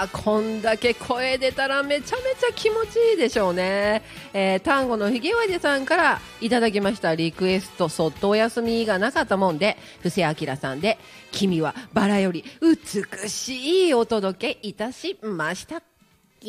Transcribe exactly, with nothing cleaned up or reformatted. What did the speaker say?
こんだけ声出たらめちゃめちゃ気持ちいいでしょうね。えー、単語のひげわじさんからいただきましたリクエスト、そっとお休みがなかったもんで、布施明さんで君はバラより美しいお届けいたしました。